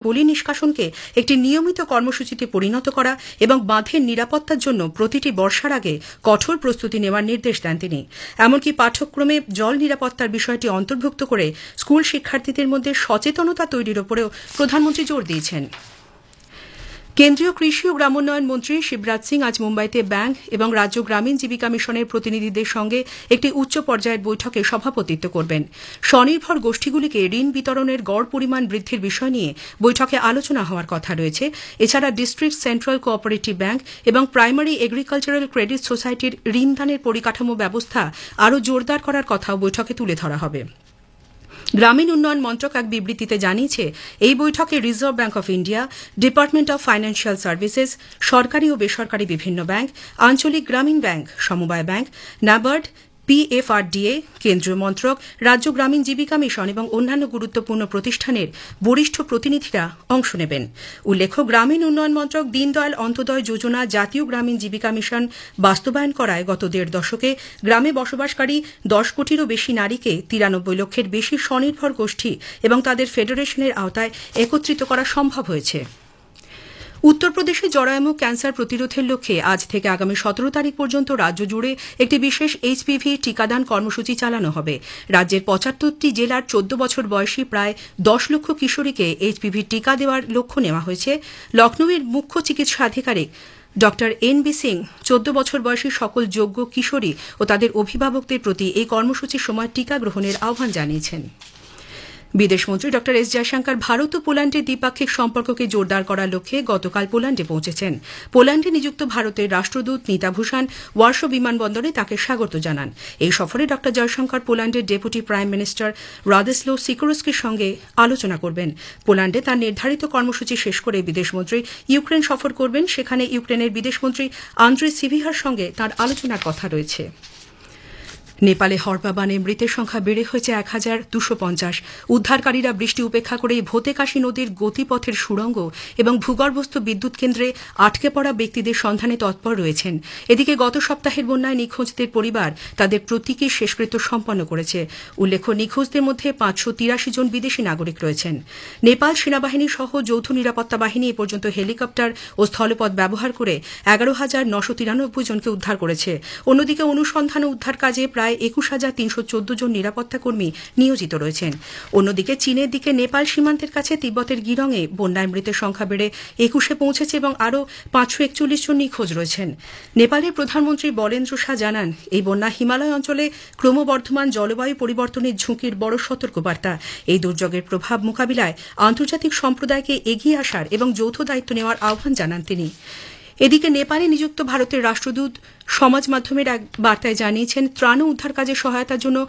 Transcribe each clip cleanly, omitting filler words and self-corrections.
পলি নিষ্কাশনকে একটি নিয়মিত কর্মসূচিতে পরিণত করা এবং বাঁধের নিরাপত্তার জন্য প্রতিটি বর্ষার আগে কঠোর প্রস্তুতি নেওয়ার নির্দেশ দেন তিনি। এমনকি পাঠ্যক্রমে জল নিরাপত্তার বিষয়টি অন্তর্ভুক্ত করে স্কুল শিক্ষার্থীদের মধ্যে সচেতনতা তৈরির উপরেও প্রধানমন্ত্রী জোর দিয়েছেন। কেন্দ্রীয় কৃষি ও গ্রামোন্নয়ন মন্ত্রী শিবরাজ সিং আজ মুম্বাইতে ব্যাংক এবং রাজ্য গ্রামীণ জীবিকা মিশনের প্রতিনিধিদের সঙ্গে একটি উচ্চ পর্যায়ের বৈঠকে সভাপতিত্ব করবেন। স্বনির্ভর গোষ্ঠীগুলিকে ঋণ বিতরণের গড় পরিমাণ বৃদ্ধির বিষয় নিয়ে বৈঠকে আলোচনা হওয়ার কথা রয়েছে। এছাড়া ডিস্ট্রিক্ট সেন্ট্রাল কোঅপারেটিভ ব্যাংক এবং প্রাইমারি এগ্রিকালচারাল ক্রেডিট সোসাইটির ঋণদানের পরিকাঠামো ব্যবস্থা আরও জোরদার করার কথাও বৈঠকে তুলে ধরা হবে। গ্রামীণ উন্নয়ন মন্ত্রক এক বিবৃতিতে জানিয়েছে, এই বৈঠকে reserve bank of India, department of financial services, সরকারি ও বেসরকারি বিভিন্ন ব্যাংক, আঞ্চলিক গ্রামীণ ব্যাংক, সমবায় ব্যাংক, ন্যাবার্ড, PFRDA, কেন্দ্রীয় মন্ত্রক, রাজ্য গ্রামীণ জীবিকা মিশন এবং অন্যান্য গুরুত্বপূর্ণ প্রতিষ্ঠানের বরিষ্ঠ প্রতিনিধিরা অংশ নেবেন। উল্লেখ্য, গ্রামীণ উন্নয়ন মন্ত্রক দীনদয়াল অন্তোদয় যোজনা জাতীয় গ্রামীণ জীবিকা মিশন বাস্তবায়ন করায় গত ১.৫ দশকে গ্রামে বসবাসকারী ১০ কোটিরও বেশি নারীকে ৯৩ লক্ষের বেশি স্বনির্ভর গোষ্ঠী এবং তাদের ফেডারেশনের আওতায় একত্রিত করা সম্ভব হয়েছে। উত্তরপ্রদেশে জরায়ুমুখ ক্যান্সার প্রতিরোধের লক্ষ্যে আজ থেকে আগামী ১৭ তারিখ পর্যন্ত রাজ্য জুড়ে একটি বিশেষ HPV টিকাদান কর্মসূচি চালানো হবে। রাজ্যের ৭৫টি জেলার ১৪ বছর বয়সী প্রায় ১০ লক্ষ কিশোরীকে HPV টিকা দেওয়ার লক্ষ্য নেওয়া হয়েছে। লখনৌয়ের মুখ্য চিকিৎসা আধিকারিক ড NB সিং ১৪ বছর বয়সী সকল যোগ্য কিশোরী ও তাদের অভিভাবকদের প্রতি এই কর্মসূচির সময় টিকা গ্রহণের আহ্বান জানিয়েছেন। বিদেশমন্ত্রী ড এস জয়শঙ্কর ভারত ও পোল্যান্ডের দ্বিপাক্ষিক সম্পর্ককে জোরদার করার লক্ষ্যে গতকাল পোল্যান্ডে পৌঁছেছেন। পোল্যান্ডে নিযুক্ত ভারতের রাষ্ট্রদূত নিতা ভূষণ ওয়ার্সো বিমানবন্দরে তাঁকে স্বাগত জানান। এই সফরে ড জয়শঙ্কর পোল্যান্ডের ডেপুটি প্রাইম মিনিস্টার রাদিস্লো সিকোরস্কির সঙ্গে আলোচনা করবেন। পোল্যান্ডে তাঁর নির্ধারিত কর্মসূচি শেষ করে বিদেশমন্ত্রী ইউক্রেন সফর করবেন। সেখানে ইউক্রেনের বিদেশমন্ত্রী আন্দ্রে সিভিহার সঙ্গে তাঁর আলোচনার কথা রয়েছে। নেপালে হরপা বানে মৃতের সংখ্যা বেড়ে হয়েছে ১,২৫০। উদ্ধারকারীরা বৃষ্টি উপেক্ষা করে ভোতেকাশী নদীর গতিপথের সুড়ঙ্গ এবং ভূগর্ভস্থ বিদ্যুৎ কেন্দ্রে আটকে পড়া ব্যক্তিদের সন্ধানে তৎপর রয়েছেন। এদিকে গত সপ্তাহের বন্যায় নিখোঁজদের পরিবার তাদের প্রতীকী শেষকৃত্য সম্পন্ন করেছে। উল্লেখ্য, নিখোঁজদের মধ্যে ৫৮৩ জন বিদেশী নাগরিক রয়েছেন। নেপাল সেনাবাহিনী সহ যৌথ নিরাপত্তা বাহিনী এ পর্যন্ত হেলিকপ্টার ও স্থলপথ ব্যবহার করে ১১,৯৯৩ জনকে উদ্ধার করেছে। অন্যদিকে অনুসন্ধান ও উদ্ধার কাজে প্রায় ২১,৩১৪ জন নিরাপত্তা কর্মী নিয়োজিত রয়েছেন। অন্যদিকে চীনের দিকে নেপাল সীমান্তের কাছে তিব্বতের গিরঙে বন্যায় মৃতের সংখ্যা বেড়ে ২১-এ পৌঁছেছে এবং আরও ৫৪১ জন নিখোঁজ রয়েছেন। নেপালের প্রধানমন্ত্রী বরেন্দ্র শাহ জানান, এই বন্যা হিমালয় অঞ্চলে ক্রমবর্ধমান জলবায়ু পরিবর্তনের ঝুঁকির বড় সতর্কবার্তা। এই দুর্যোগের প্রভাব মোকাবিলায় আন্তর্জাতিক সম্প্রদায়কে এগিয়ে আসার এবং যৌথ দায়িত্ব নেওয়ার আহ্বান জানান তিনি। এদিকে নেপালে নিযুক্ত ভারতের রাষ্ট্রদূত সমাজ মাধ্যমের এক বার্তায় জানিয়েছেন, ত্রাণ ও উদ্ধার কাজে সহায়তার জন্য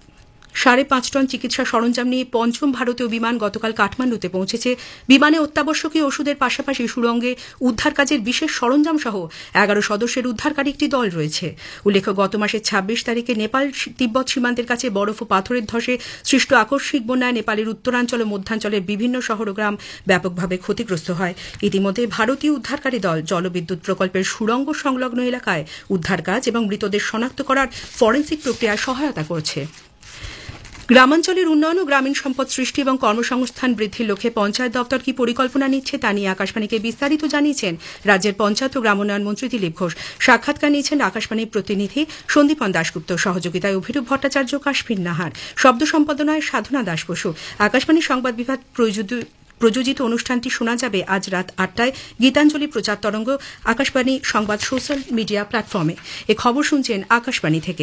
৫.৫ টন চিকিৎসা সরঞ্জাম নিয়ে পঞ্চম ভারতীয় বিমান গতকাল কাঠমান্ডুতে পৌঁছেছে। বিমানে অত্যাবশ্যকীয় ওষুধের পাশাপাশি সুড়ঙ্গে উদ্ধার কাজের বিশেষ সরঞ্জাম সহ ১১ সদস্যের উদ্ধারকারী একটি দল রয়েছে। উল্লেখ্য, গত মাসের ২৬ তারিখে নেপাল তিব্বত সীমান্তের কাছে বরফ ও পাথরের ধসে সৃষ্ট আকস্মিক বন্যায় নেপালের উত্তরাঞ্চল ও মধ্যাঞ্চলের বিভিন্ন শহর ও গ্রাম ব্যাপকভাবে ক্ষতিগ্রস্ত হয়। ইতিমধ্যে ভারতীয় উদ্ধারকারী দল জলবিদ্যুৎ প্রকল্পের সুড়ঙ্গ সংলগ্ন এলাকায় উদ্ধার কাজ এবং মৃতদের শনাক্ত করার ফরেন্সিক প্রক্রিয়ায় সহায়তা করছে। গ্রামাঞ্চলের উন্নয়ন ও গ্রামীণ সম্পদ সৃষ্টি এবং কর্মসংস্থান বৃদ্ধির লক্ষ্যে পঞ্চায়েত দপ্তর কি পরিকল্পনা নিচ্ছে তা নিয়ে আকাশবাণীকে বিস্তারিত জানিয়েছেন রাজ্যের পঞ্চায়েত ও গ্রামোন্নয়ন মন্ত্রী দিলীপ ঘোষ। সাক্ষাৎকার নিয়েছেন আকাশবাণীর প্রতিনিধি সন্দীপন দাশগুপ্ত, সহযোগিতায় অভিরূপ ভট্টাচার্য, কাশ্মীর নাহার, শব্দ সম্পাদনায় সাধনা দাস বসু। আকাশবাণী সংবাদ বিভাগ প্রযোজিত অনুষ্ঠানটি শোনা যাবে আজ রাত ৮টায় গীতাঞ্জলি প্রচার তরঙ্গ আকাশবাণী সংবাদ সোশ্যাল মিডিয়া প্ল্যাটফর্মে। এ খবর শুনছেন আকাশবাণী থেকে।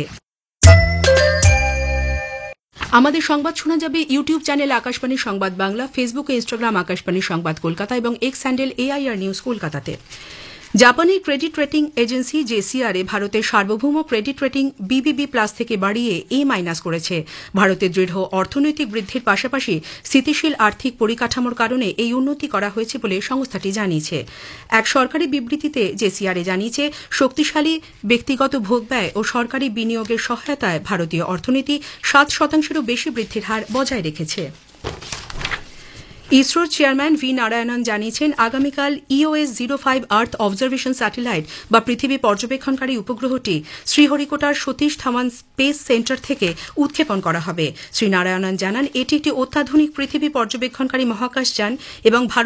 আমাদের সংবাদ শোনা যাবে ইউটিউব চ্যানেল আকাশবাণী সংবাদ বাংলা, ফেসবুক ও ইনস্টাগ্রাম আকাশবাণী সংবাদ কলকাতা এবং এক্স হ্যান্ডেল AIR নিউজ কলকাতাতে। জাপানের ক্রেডিট রেটিং এজেন্সি JCR ভারতের সার্বভৌম ক্রেডিট রেটিং BBB+ থেকে বাড়িয়ে A- করেছে। ভারতের দৃঢ় অর্থনৈতিক বৃদ্ধির পাশাপাশি স্থিতিশীল আর্থিক পরিকাঠামোর কারণে এই উন্নতি করা হয়েছে বলে সংস্থাটি জানিয়েছে। এক সরকারি বিবৃতিতে JCR জানিয়েছে, শক্তিশালী ব্যক্তিগত ভোগব্যয় ও সরকারি বিনিয়োগের সহায়তায় ভারতীয় অর্থনীতি ৭%-এরও বেশি বৃদ্ধির হার বজায় রেখেছে। ইসরোর চেয়ারম্যান V. নারায়ণন জানিয়েছেন, আগামীকাল EOS-05 আর্থ অবজারভেশন স্যাটেলাইট বা পৃথিবী পর্যবেক্ষণকারী উপগ্রহটি শ্রীহরিকোটার সতীশ ধাওয়ান স্পেস সেন্টার থেকে উৎক্ষেপণ করা হবে। শ্রী নারায়ণন জানান, এটি একটি অত্যাধুনিক পৃথিবী পর্যবেক্ষণকারী মহাকাশযান এবং